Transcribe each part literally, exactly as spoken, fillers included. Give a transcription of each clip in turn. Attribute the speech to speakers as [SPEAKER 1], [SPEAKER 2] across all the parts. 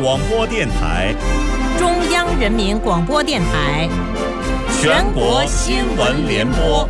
[SPEAKER 1] 广播电台、
[SPEAKER 2] 中央人民广播电台、
[SPEAKER 1] 全国新闻联播。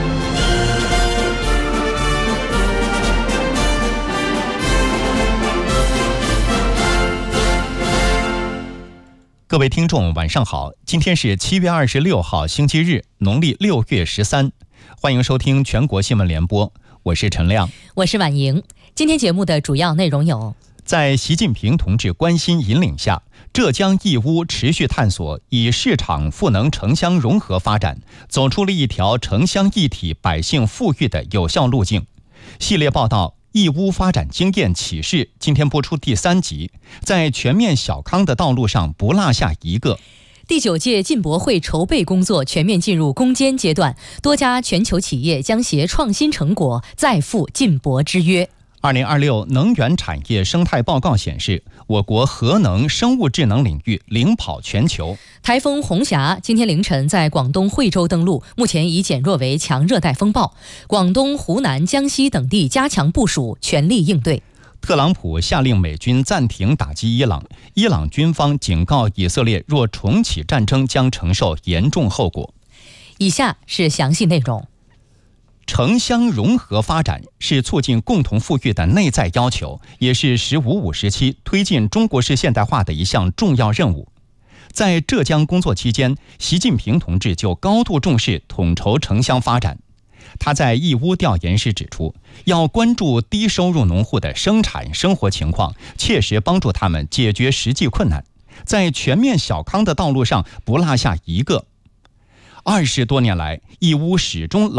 [SPEAKER 1] 各位听众晚上好，今天是七月二十六号星期日，农历六月十三，欢迎收听全国新闻联播，我是陈亮，
[SPEAKER 2] 我是婉莹。今天节目的主要内容有：
[SPEAKER 1] 在习近平同志关心引领下，浙江义乌持续探索以市场赋能城乡融合发展，走出了一条城乡一体、百姓富裕的有效路径。系列报道义乌发展经验启示今天播出第三集，在全面小康的道路上不落下一个。
[SPEAKER 2] 第九届进博会筹备工作全面进入攻坚阶段，多家全球企业将携创新成果再赴进博之约。
[SPEAKER 1] 二零二六能源产业生态报告显示，我国核能、生物智能领域领跑全球。
[SPEAKER 2] 台风红霞今天凌晨在广东惠州登陆，目前已减弱为强热带风暴。广东、湖南、江西等地加强部署，全力应对。
[SPEAKER 1] 特朗普下令美军暂停打击伊朗，伊朗军方警告以色列，若重启战争将承受严重后果。
[SPEAKER 2] 以下是详细内容。
[SPEAKER 1] 城乡融合发展是促进共同富裕的内在要求，也是“十五五”时期推进中国式现代化的一项重要任务。在浙江工作期间，习近平同志就高度重视统筹城乡发展。他在义乌调研时指出，要关注低收入农户的生产生活情况，切实帮助他们解决实际困难，在全面小康的道路上不落下一个。二十多年来，义乌始终